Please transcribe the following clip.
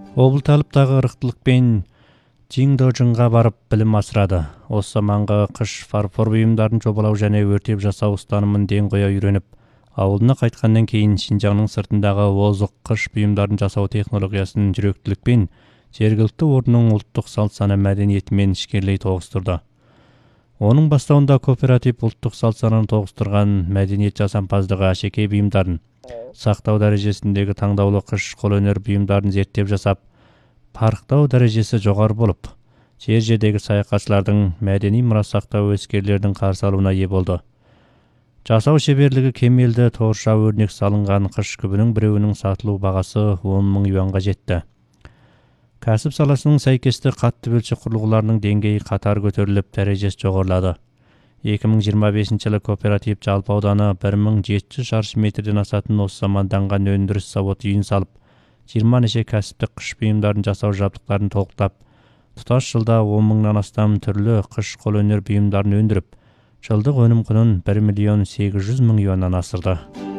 Обылталыптағы ырықтылықпен Жиңдожыңға барып білім асырады. Осы заманғы қыш фарфор бұйымдарын жобалау және өртеп жасау ұстанымын ден қоя үйреніп, ауылына қайтқаннан кейін Шинжаңның сыртындағы озық қыш бұйымдарын жасау технологиясын жүректілікпен жергілікті орынның ұлттық салт сана мәдениетімен ішкерлей тоғыстырды. Оның бастауында кооператив ұлттық салт сананы тоғыстырған мәдениет жасампаздығы әшекей бұйымдарын, сақтау дәрежесіндегі таңдаулы қыш қолөнер бұйымдарын зерттеп жасап, парықтау дәрежесі жоғары болып, жер-жердегі саяхатшылардың мәдени мұра сақтау ескерлердің қарсы алуына ие болды. Жасау шеберлігі кемелді торша өрнек салынған қыш күбінің біреуінің сатылу бағасы 10.000 юанға жетті. Кәсіп саласының сәйкесті қатты бөлшек құрылғыларының деңгейі қатар көтеріліп, дәрежесі жоғарылады. 2025 жылы кооператив жалпы ауданы 1700 шаршы метрден асатын осы заманданған өндіріс заводы үйін салып, 20 неше кәсіптік қыш бұйымдарын жасау жабдықтарын толықтап, тұтас жылда 10.000-нан астам түрлі қыш қолөнер бұйымдарын өндіріп, жылдық өнім құнын 1.800.000 юаннан асырды.